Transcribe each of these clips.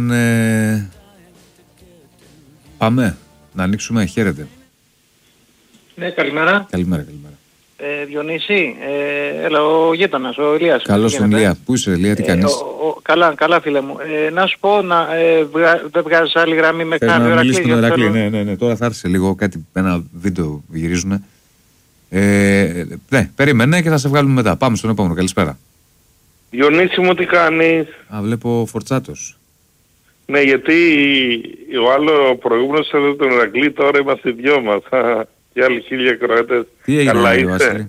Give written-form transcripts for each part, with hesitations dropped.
Λοιπόν, πάμε να ανοίξουμε. Χαίρετε. Ναι, καλημέρα. Καλημέρα. Διονύση, έλα ο γείτονας, ο Ηλίας. Καλώς τον Ηλία. Πού είσαι, Ηλία, τι κάνεις? Καλά φίλε μου. Να σου πω, δεν βγάζεις άλλη γραμμή με Θέλω κάποιο να μιλήσει Ηρακλή. με τον Ηρακλή. Ναι. Τώρα θα έρθει λίγο κάτι, ένα βίντεο γυρίζουμε. Ναι, περίμενε και θα σε βγάλουμε μετά. Πάμε στον επόμενο. Καλησπέρα. Διονύση μου, τι κάνεις? Βλέπω Φορτσάτος. Ναι, γιατί ο άλλο προηγούμενος έδωσε τον Ηρακλή, τώρα είμαστε οι δυο μας. Και άλλοι 1000 Κροάτες. Τι έγινε, Βασίλη?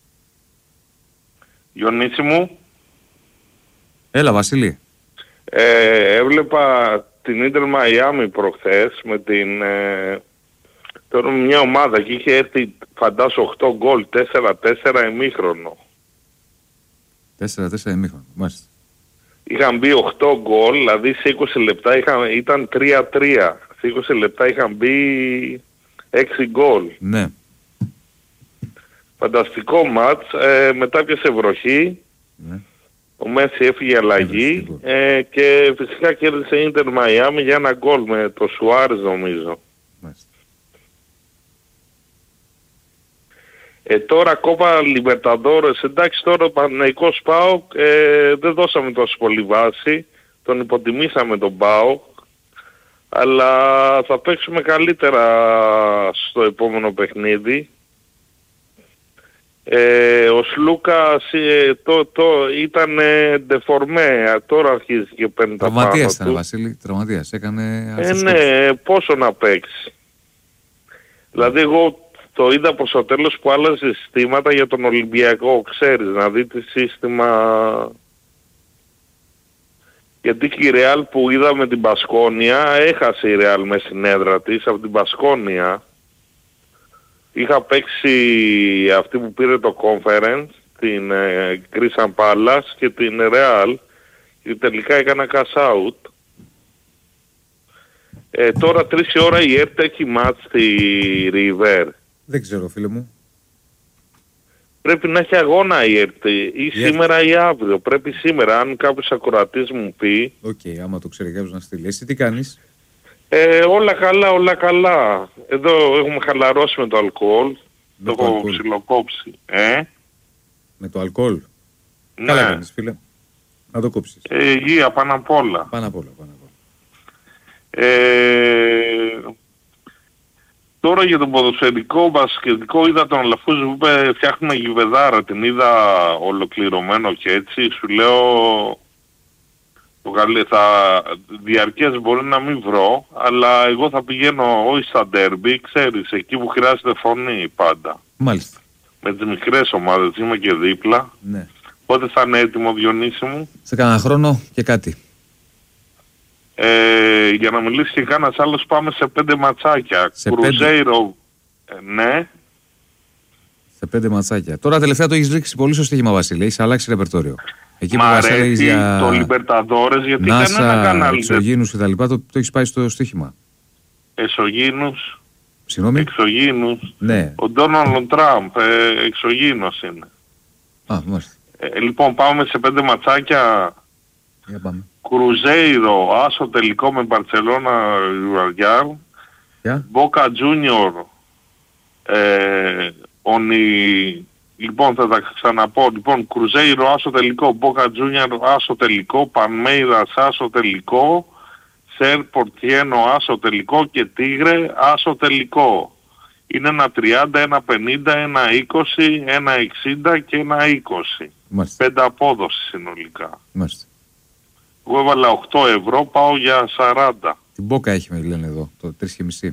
Διονύση μου. Έλα, Βασίλη. Έβλεπα την Ίντερ Μαϊάμι προχθές με την... τώρα μια ομάδα και είχε έρθει φαντάσου 8 γκολ, 4-4 ημίχρονο. 4-4 ημίχρονο, μάλιστα. Είχαν μπει 8 γκολ, δηλαδή σε 20 λεπτά ήταν 3-3. Σε 20 λεπτά είχαν μπει 6 γκολ. Ναι. Φανταστικό μάτς, μετά πιάσε βροχή. Ναι. Ο Μέση έφυγε αλλαγή και φυσικά κέρδισε η Ίντερ Μαϊάμι για ένα γκολ με το Σουάρες νομίζω. Μάλιστα. Τώρα Κόπα Λιμπερταδόρες, εντάξει τώρα ο Παναθηναϊκός ΠΑΟΚ δεν δώσαμε τόσο πολύ βάση, τον υποτιμήσαμε τον ΠΑΟΚ, αλλά θα παίξουμε καλύτερα στο επόμενο παιχνίδι. Ο Σλούκας ήταν ντεφορμέ, τώρα αρχίζει και παίρνει τα πάνω του. Τραυματίας ήταν, Βασίλη, τραυματίας, έκανε... ναι, πόσο να παίξει. Δηλαδή εγώ το είδα προς το τέλος που άλλαζε συστήματα για τον Ολυμπιακό, ξέρεις, να δει τι σύστημα... Γιατί και η Ρεάλ που είδαμε την Μπασκόνια, έχασε η Ρεάλ με στην έδρα της από την Μπασκόνια. Είχα παίξει αυτή που πήρε το conference, την Crystal Palace και την Real και τελικά έκανα cash out. Τώρα 3 η ώρα η ΕΡΤ έχει μάτς στη River. Δεν ξέρω φίλε μου. Πρέπει να έχει αγώνα η ΕΡΤ ή σήμερα ή αύριο. Πρέπει σήμερα, αν κάποιος ακροατής μου πει. Οκ, άμα το ξέρει κάποιος να στείλει. Εσύ τι κάνεις? Όλα καλά. Εδώ έχουμε χαλαρώσει με το αλκοόλ. Το έχω ψιλοκόψει. Με το αλκοόλ? Ναι. Καλά κάνεις φίλε. Να το κόψεις. Υγεία πάνω απ' όλα. Πάνω απ' όλα. Τώρα για τον ποδοσφαιρικό μπασκετικό είδα τον Αλαφούζη που είπε φτιάχνουμε γηβεδάρα. Την είδα ολοκληρωμένο και έτσι. Σου λέω διαρκές μπορεί να μην βρω, αλλά εγώ θα πηγαίνω όχι στα ντέρμπι, ξέρεις, εκεί που χρειάζεται φωνή πάντα. Μάλιστα. Με τις μικρές ομάδες είμαι και δίπλα. Ναι. Πότε θα είναι έτοιμο, Διονύση μου? Σε κανένα χρόνο και κάτι. Για να μιλήσει και κανένας άλλος πάμε σε 5 ματσάκια. Κρουζέιρο, ναι. Σε 5 ματσάκια. Τώρα τελευταία το έχεις ρίξει πολύ στο στοίχημα, Βασίλη. Έχεις αλλάξει ρεπερτόριο. Εκεί μ' αρέσει για το Λιμπερταδόρες γιατί κανένα κανάλι. Εξωγήινους και τα λοιπά το έχεις πάει στο στοίχημα. Εσωγήινους. Συγγνώμη. Εξωγήινους. Ναι. Ο Ντόναλντ Τραμπ εξωγήινος είναι. Μάλιστα. Λοιπόν πάμε σε 5 ματσάκια. Για πάμε. Κρουζέιρο, άσο τελικό με Μπαρτσελώνα Ρουαριάρ. Μπόκα Τζούνιορ. Λοιπόν θα τα ξαναπώ. Λοιπόν Κρουζέιρο άσο τελικό, Μπόκα Τζούνιορ άσο τελικό, Παλμέιδας άσο τελικό, Σερ Πορτιένο άσο τελικό και Τίγρε άσο τελικό. Είναι ένα 30, ένα 50, ένα 20, ένα 60 και ένα 20. Μάλιστα. 5 απόδοση συνολικά. Μάλιστα. Εγώ έβαλα 8 ευρώ, πάω για 40. Την Μπόκα έχει με λένε εδώ, το 3,5.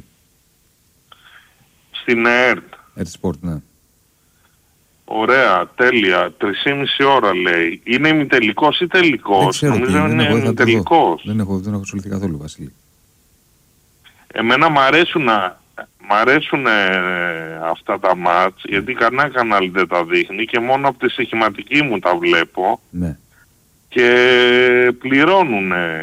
Στην ΕΡΤ. ΕΡΤ Sport, ναι. Ωραία, τέλεια. 3,5 ώρα λέει. Είναι ημιτελικός ή τελικός? Νομίζω είναι ημιτελικός. Δεν έχω ασχοληθεί καθόλου, Βασίλη. Εμένα μ' αρέσουν αυτά τα μάτς, γιατί κανένα κανάλι δεν τα δείχνει και μόνο από τη στοιχηματική μου τα βλέπω. Ναι. Και πληρώνουνε